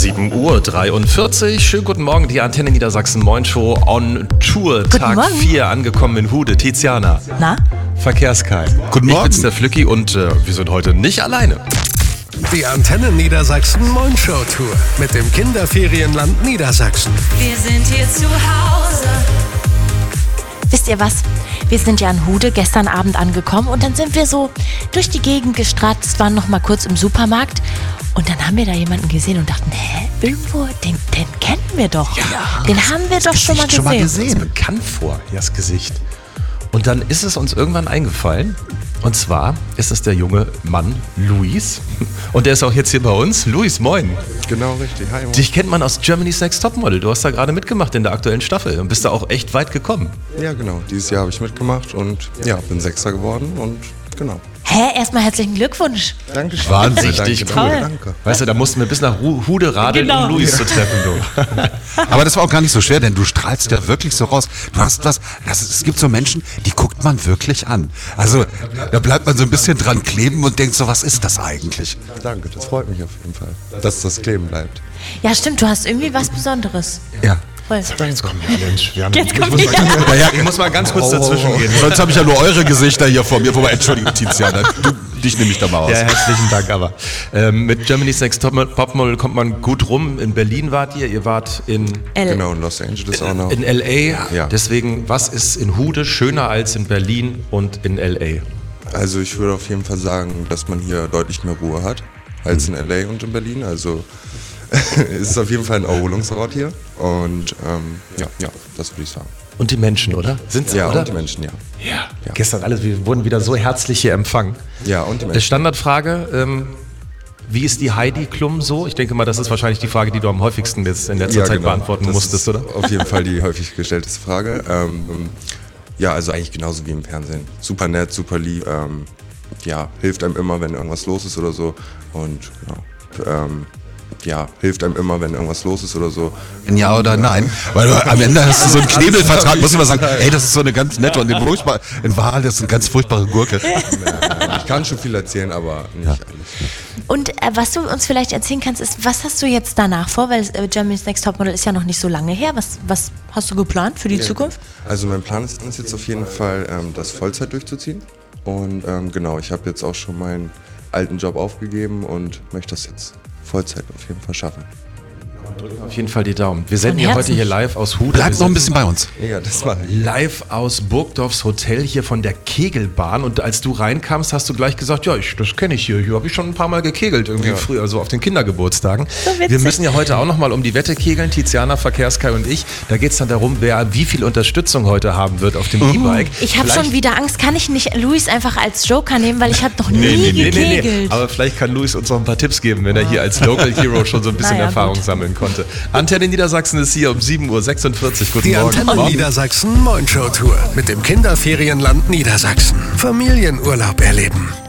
7:43 Uhr. Schönen guten Morgen, die Antenne Niedersachsen Moin Show on Tour. Guten Tag Morgen. 4 angekommen in Hude. Tiziana. Na? Verkehrskai. Guten Morgen. Ich bin's, der Flücki, und wir sind heute nicht alleine. Die Antenne Niedersachsen Moin Show Tour mit dem Kinderferienland Niedersachsen. Wir sind hier zu Hause. Wisst ihr was? Wir sind ja in Hude gestern Abend angekommen und dann sind wir so durch die Gegend gestratzt, waren noch mal kurz im Supermarkt und dann haben wir da jemanden gesehen und dachten, irgendwo, den kennen wir doch. Ja, den haben wir doch schon mal gesehen. Das ist bekannt vor, das Gesicht. Und dann ist es uns irgendwann eingefallen. Und zwar ist es der junge Mann, Luis. Und der ist auch jetzt hier bei uns. Luis, moin. Genau, richtig. Hi, moin. Dich kennt man aus Germany's Next Topmodel. Du hast da gerade mitgemacht in der aktuellen Staffel und bist da auch echt weit gekommen. Ja, genau. Dieses Jahr habe ich mitgemacht und ja, bin Sechster geworden und genau. Erstmal herzlichen Glückwunsch. Dankeschön. Wahnsinn, Danke, richtig danke, cool. danke. Weißt du, da mussten wir bis nach Hude radeln, Genau. um Luis zu treffen. Du. Aber das war auch gar nicht so schwer, denn du strahlst ja wirklich so raus. Du hast was, es gibt so Menschen, die guckt man wirklich an. Also da bleibt man so ein bisschen dran kleben und denkt so, was ist das eigentlich? Danke, das freut mich auf jeden Fall, dass das kleben bleibt. Ja, stimmt, du hast irgendwie was Besonderes. Ja. Voll. Jetzt kommen wir, Mensch. Ich muss mal ganz kurz dazwischen gehen. Sonst habe ich ja nur eure Gesichter hier vor mir. Wobei, entschuldige, Tiziana, dich nehme ich da mal aus. Ja, herzlichen Dank, aber mit Germany's Next Topmodel kommt man gut rum. In Berlin wart ihr wart in Genau, in Los Angeles auch noch. in L.A. Ja. Deswegen, was ist in Hude schöner als in Berlin und in L.A.? Also ich würde auf jeden Fall sagen, dass man hier deutlich mehr Ruhe hat als in LA und in Berlin. Also es ist auf jeden Fall ein Erholungsort hier und ja, das würde ich sagen. Und die Menschen, oder? Sind sie, Ja, oder? und die Menschen, ja. Ja. Gestern alles, wir wurden wieder so herzlich hier empfangen. Ja, und die Menschen. Standardfrage, wie ist die Heidi Klum so? Ich denke mal, das ist wahrscheinlich die Frage, die du am häufigsten jetzt in letzter Zeit beantworten Das musstest, ist oder? Auf jeden Fall die häufig gestellteste Frage. Ja, also eigentlich genauso wie im Fernsehen. Super nett, super lieb. Ja, hilft einem immer, wenn irgendwas los ist oder so. Und genau. Ja, hilft einem immer, wenn irgendwas los ist oder so. Ja oder nein? Weil am Ende hast du so einen Knebelvertrag, musst du immer sagen, ey, das ist so eine ganz nette und in Wahrheit ist eine ganz furchtbare Gurke. Ich kann schon viel erzählen, aber nicht alles. Und was du uns vielleicht erzählen kannst, ist, was hast du jetzt danach vor? Weil Germany's Next Topmodel ist ja noch nicht so lange her. Was hast du geplant für die Zukunft? Also mein Plan ist jetzt auf jeden Fall, das Vollzeit durchzuziehen. Und genau, ich habe jetzt auch schon meinen alten Job aufgegeben und möchte das jetzt Vollzeit auf jeden Fall schaffen. Auf jeden Fall die Daumen. Wir senden Von ja heute Herzen. hier live aus Hude. Bleib noch ein bisschen bei uns. Ja, das war Live aus Burgdorfs Hotel hier von der Kegelbahn. Und als du reinkamst, hast du gleich gesagt, ja, das kenne ich hier. Hier habe ich schon ein paar Mal gekegelt, irgendwie früher, so auf den Kindergeburtstagen. So witzig. Wir müssen ja heute auch nochmal um die Wette kegeln, Tiziana, Verkehrskai und ich. Da geht es dann darum, wer wie viel Unterstützung heute haben wird auf dem E-Bike. Ich habe Vielleicht- schon wieder Angst. Kann ich nicht Luis einfach als Joker nehmen, weil ich habe noch nie gekegelt. Aber vielleicht kann Luis uns noch ein paar Tipps geben, wenn er hier als Local Hero schon so ein bisschen Naja, Erfahrung gut. sammeln konnte. Antenne Niedersachsen ist hier um 7:46 Uhr. Guten Die Morgen. Antenne Niedersachsen Moin Show Tour mit dem Kinderferienland Niedersachsen. Familienurlaub erleben.